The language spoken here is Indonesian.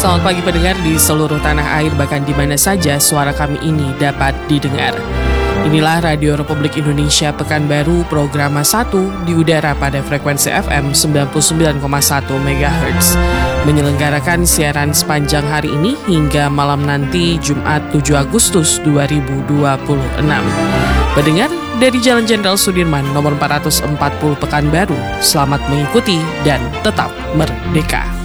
Selamat pagi pendengar di seluruh tanah air, bahkan di mana saja suara kami ini dapat didengar. Inilah Radio Republik Indonesia Pekanbaru Programa 1 di udara pada frekuensi FM 99,1 MHz. Menyelenggarakan siaran sepanjang hari ini hingga malam nanti Jumat 7 Agustus 2026. Pendengar dari Jalan Jenderal Sudirman nomor 440 Pekanbaru, selamat mengikuti dan tetap merdeka.